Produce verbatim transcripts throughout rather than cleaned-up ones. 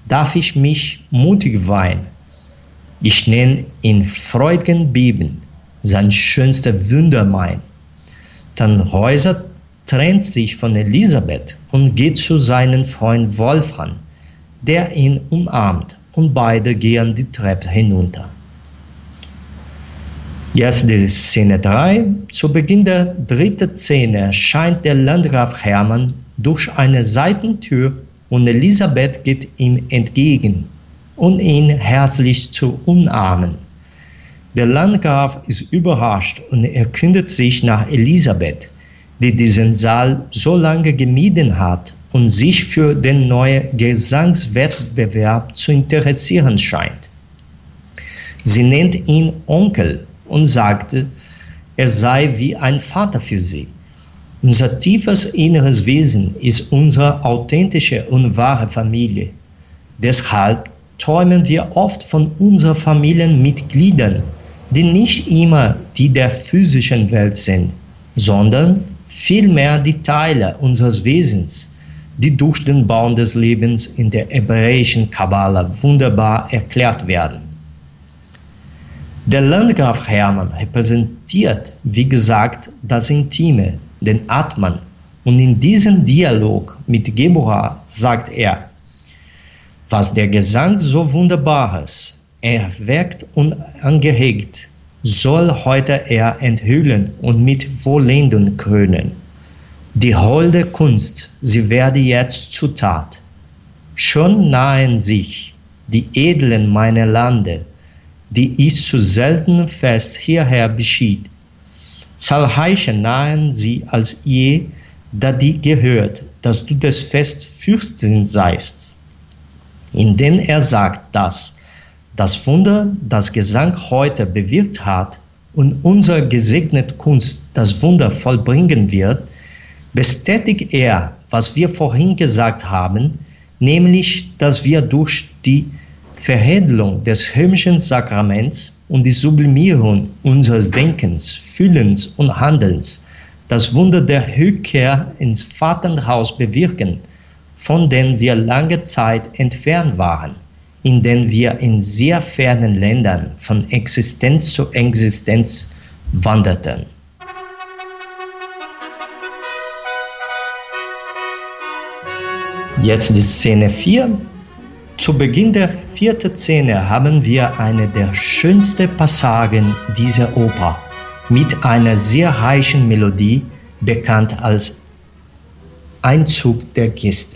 darf ich mich mutig weihen. Ich nenn in freudigen Beben sein schönster Wunder mein. Tannhäuser trennt sich von Elisabeth und geht zu seinem Freund Wolfram, der ihn umarmt, und beide gehen die Treppe hinunter. Jetzt die Szene drei. Zu Beginn der dritten Szene erscheint der Landgraf Hermann durch eine Seitentür und Elisabeth geht ihm entgegen, um ihn herzlich zu umarmen. Der Landgraf ist überrascht und erkundigt sich nach Elisabeth, die diesen Saal so lange gemieden hat und sich für den neuen Gesangswettbewerb zu interessieren scheint. Sie nennt ihn Onkel und sagte, er sei wie ein Vater für sie. Unser tiefes inneres Wesen ist unsere authentische und wahre Familie. Deshalb träumen wir oft von unseren Familienmitgliedern, die nicht immer die der physischen Welt sind, sondern vielmehr die Teile unseres Wesens, die durch den Baum des Lebens in der hebräischen Kabbala wunderbar erklärt werden. Der Landgraf Hermann repräsentiert, wie gesagt, das Intime, den Atman, und in diesem Dialog mit Geborah sagt er, was der Gesang so Wunderbares erweckt und angeregt, soll heute er enthüllen und mit Vollendung krönen. Die holde Kunst, sie werde jetzt zu Tat. Schon nahen sich die Edlen meiner Lande, die ich zu seltenem Fest hierher beschied. Zahlreiche nahen sie als je, da die gehört, dass du des Festfürsten seist. Indem er sagt, dass das Wunder, das Gesang heute bewirkt hat und unsere gesegnete Kunst das Wunder vollbringen wird, bestätigt er, was wir vorhin gesagt haben, nämlich, dass wir durch die Veredelung des himmlischen Sakraments und die Sublimierung unseres Denkens, Fühlens und Handelns das Wunder der Rückkehr ins Vaterhaus bewirken, von dem wir lange Zeit entfernt waren, in denen wir in sehr fernen Ländern von Existenz zu Existenz wanderten. Jetzt die Szene vier. Zu Beginn der vierten Szene haben wir eine der schönsten Passagen dieser Oper mit einer sehr reichen Melodie, bekannt als Einzug der Gäste.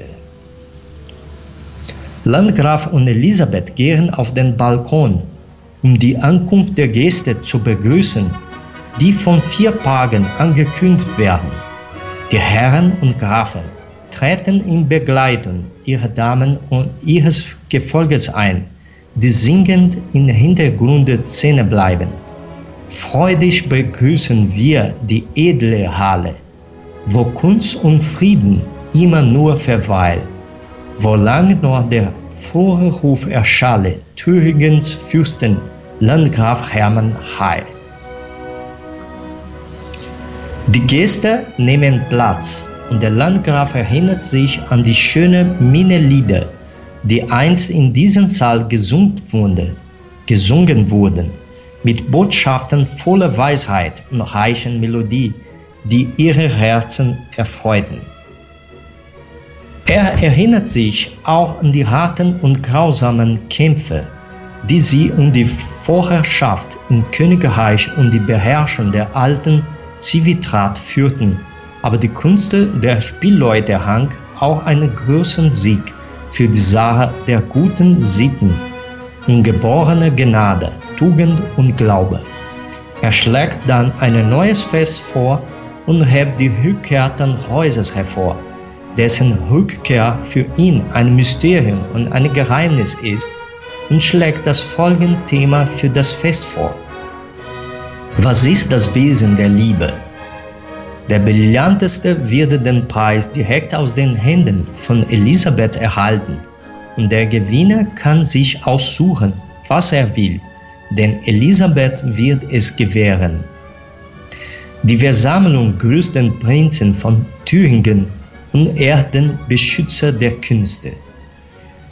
Landgraf und Elisabeth gehen auf den Balkon, um die Ankunft der Gäste zu begrüßen, die von vier Pagen angekündigt werden. Die Herren und Grafen treten in Begleitung ihrer Damen und ihres Gefolges ein, die singend im Hintergrund der Szene bleiben. Freudig begrüßen wir die edle Halle, wo Kunst und Frieden immer nur verweilt, wo lang noch der frohe Ruf erschalle, Thüringens Fürsten Landgraf Hermann heil. Die Gäste nehmen Platz und der Landgraf erinnert sich an die schönen Minnelieder, die einst in diesem Saal gesungen wurden, gesungen wurden, mit Botschaften voller Weisheit und reichen Melodie, die ihre Herzen erfreuten. Er erinnert sich auch an die harten und grausamen Kämpfe, die sie um die Vorherrschaft im Königreich und die Beherrschung der alten Civitrat führten, aber die Kunst der Spielleute errang auch einen großen Sieg für die Sache der guten Sitten, ungeborene Gnade, Tugend und Glaube. Er schlägt dann ein neues Fest vor und hebt die Rückkehr Tannhäusers hervor, dessen Rückkehr für ihn ein Mysterium und ein Geheimnis ist, und schlägt das folgende Thema für das Fest vor. Was ist das Wesen der Liebe? Der Brillanteste wird den Preis direkt aus den Händen von Elisabeth erhalten, und der Gewinner kann sich aussuchen, was er will, denn Elisabeth wird es gewähren. Die Versammlung grüßt den Prinzen von Thüringen und ehrt den Beschützer der Künste.